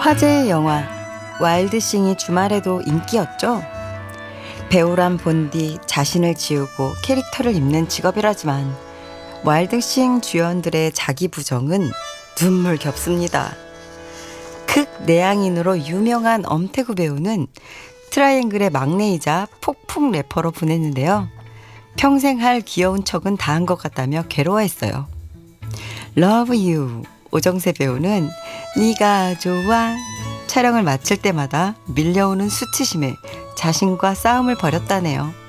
화제의 영화 와일드싱이 주말에도 인기였죠. 배우란 본디 자신을 지우고 캐릭터를 입는 직업이라지만 와일드싱 주연들의 자기 부정은 눈물겹습니다. 극내향인으로 유명한 엄태구 배우는 트라이앵글의 막내이자 폭풍 래퍼로 보냈는데요. 평생 할 귀여운 척은 다 한 것 같다며 괴로워했어요. Love You 오정세 배우는 네가 좋아 촬영을 마칠 때마다 밀려오는 수치심에 자신과 싸움을 벌였다네요.